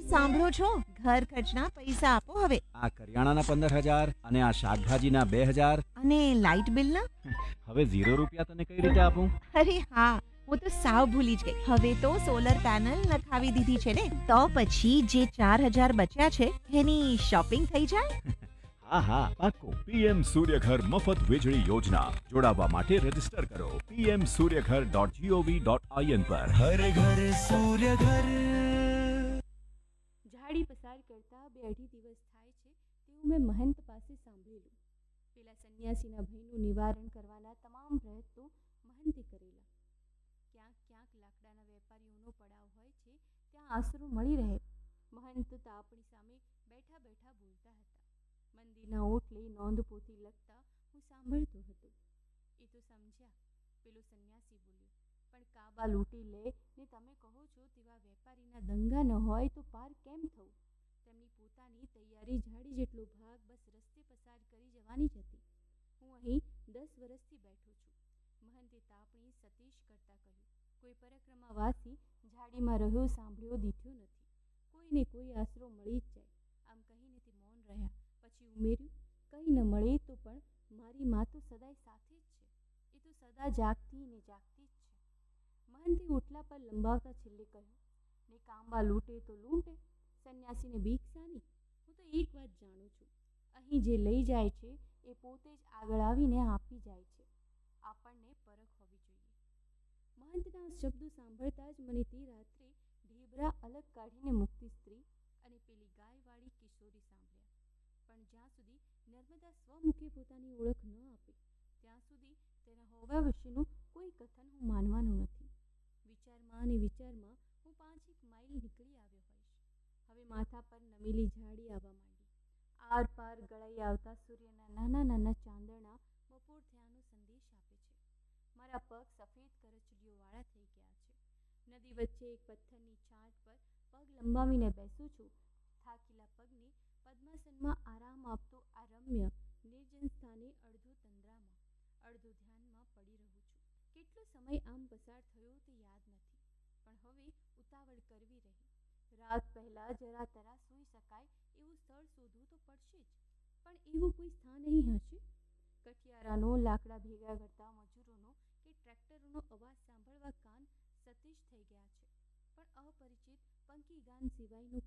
સાંભળો છો? ઘર ખર્ચના પૈસા આપો હવે. આ કરિયાણાના 15,000 અને આ શાકભાજીના 2,000. અને લાઇટ બિલના? હવે 0 રૂપિયા તને કઈ રીતે આપું? અરે હા, હું તો સાવ ભૂલી જ ગઈ. હવે તો સોલર પેનલ નખાવી દીધી છે ને, તો પછી જે 4,000 બચ્યા છે એની શોપિંગ થઈ જાય. હા હા પાક્કું. પીએમ સૂર્યઘર મફત વીજળી યોજના. જોડાવા માટે રજીસ્ટર કરો pmsuryaghar.gov.in પર. હર ઘર સૂર્ય ઘર. ઝાડી પસાર કરતા 2-2.5 દિવસ થાય છે તેવું મેં મહંત પાસે સાંભળેલું. પેલા સંન્યાસીના ભયનું નિવારણ કરવાના તમામ પ્રયત્નો મહંતે કરેલા. ક્યાંક ક્યાંક લાકડાના વેપારીઓનો પડાવ હોય છે ત્યાં આશરો મળી રહે. મહંત તાપણી સામે બેઠા બેઠા બોલતા હતા. મંદિરના ઓટલે નોંધપોથી લખતા હું સાંભળતો હતો. એ તો સમજ્યા, પેલો સંન્યાસી બોલ્યો. પણ કાબા લૂંટી લે ને તમે કહો છો તેવા વેપારીના દંગા ન હોય તો પાર કેમ થવું? તેમની પોતાની તૈયારી ઝાડી જેટલો ભાગ બસ રસ્તે પસાર કરી જવાની જ હતી. હું અહીં 10 વર્ષથી બેઠો છું. મહંતે તાપણી સતીશ કરતા કહ્યું. કોઈ પરિક્રમાવાસી ઝાડીમાં રહ્યો સાંભળ્યો દીઠ્યો નથી. કોઈને કોઈ આશરો મળી જ જાય. આમ કહીને તે મૌન રહ્યા. પછી ઉમેર્યું, કંઈ ન મળે તો પણ મારી માં તો સદાય સાથે જ છે. એ તો સદા જાગતી ને જાગતી જ છે. મહંતે ઓટલા પર લંબાવતા છેલ્લે કહ્યું, ને કાંબા લૂંટે તો લૂંટે, સંન્યાસીને બીક શાની? હું તો એક વાત જાણું છું, અહીં જે લઈ જાય છે એ પોતે જ આગળ આવીને આપી જાય છે. આપણને પરખ હોવી જોઈએ. મહંતના શબ્દો સાંભળતા જ મને તે રાત્રે ઢેબરા અલગ કાઢીને મૂકતી સ્ત્રી અને પેલી ગાયવાળી કિશોરી સાંભળ્યા. પણ જ્યાં સુધી નર્મદા સ્વમુખે પોતાની ઓળખ ન આપે ત્યાં સુધી તેના હોવા વિશેનું કોઈ કથન હું માનવાનો નથી. વિચારમાં અને વિચારમાં હું 5-1 માઇલ નીકળી આવ્યો હોઈશ. હવે માથા પર નમેલી ઝાડી આવવા માંડી. આર પાર ગળાઈ આવતા સૂર્યના નાના નાના ચાંદણા બપોર થયાનો સંદેશ આપે છે. મારા પગ સફેદ કરચલીઓવાળા થઈ ગયા છે. નદી વચ્ચે એક પથ્થરની છાંટ પર પગ લંબાવીને બેસું છું. થાકેલા પગને પદ્માસનમાં આરામ આપતો આ રમ્ય નિર્જન સ્થાને અડધો તંદ્રામાં અડધો ધ્યાનમાં પડી રહું છું. કેટલો સમય આમ પસાર થયો તે યાદ નથી, પણ હવે ઉતાવળ કરવી રહી. રાત પહેલાં જરા તરા સૂઈ શકાય એવું સ્થળ શોધવું તો પડશે જ, પણ એવું કોઈ સ્થાન અહીં હશે? કઠિયારાનો, લાકડા ભેગા કરતા મજૂરોનો કે ટ્રેક્ટરોનો અવાજ સાંભળવા કાન સતીશ થઈ ગયા છે, પણ અપરિચિત પંકી ગાન સિવાયનું